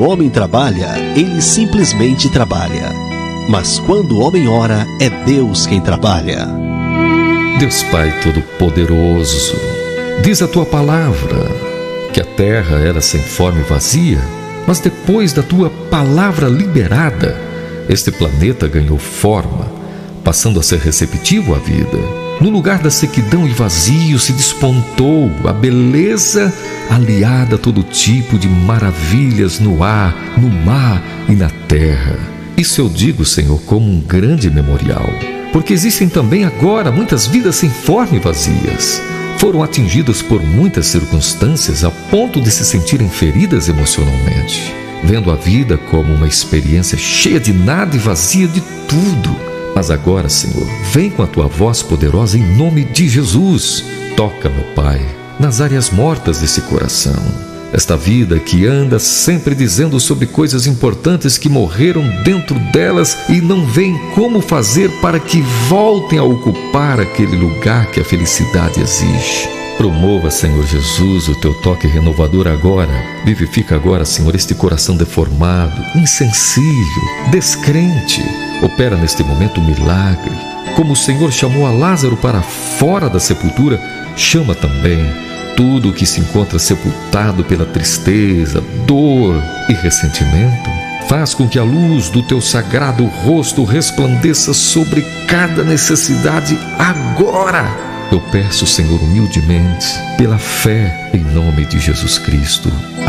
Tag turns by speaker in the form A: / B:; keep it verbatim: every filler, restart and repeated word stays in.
A: o homem trabalha, ele simplesmente trabalha. Mas quando o homem ora, é Deus quem trabalha.
B: Deus Pai Todo-Poderoso, diz a tua palavra que a terra era sem forma e vazia, mas depois da tua palavra liberada, este planeta ganhou forma, passando a ser receptivo à vida. No lugar da sequidão e vazio se despontou a beleza aliada a todo tipo de maravilhas no ar, no mar e na terra. Isso eu digo, Senhor, como um grande memorial, porque existem também agora muitas vidas sem forma e vazias. Foram atingidas por muitas circunstâncias a ponto de se sentirem feridas emocionalmente, vendo a vida como uma experiência cheia de nada e vazia de tudo. Mas agora, Senhor, vem com a tua voz poderosa em nome de Jesus. Toca, meu Pai, nas áreas mortas desse coração. Esta vida que anda sempre dizendo sobre coisas importantes que morreram dentro delas e não vêem como fazer para que voltem a ocupar aquele lugar que a felicidade exige. Promova, Senhor Jesus, o teu toque renovador agora. Vivifica agora, Senhor, este coração deformado, insensível, descrente. Opera neste momento um milagre. Como o Senhor chamou a Lázaro para fora da sepultura, chama também tudo o que se encontra sepultado pela tristeza, dor e ressentimento. Faz com que a luz do teu sagrado rosto resplandeça sobre cada necessidade agora. Eu peço, Senhor, humildemente, pela fé em nome de Jesus Cristo.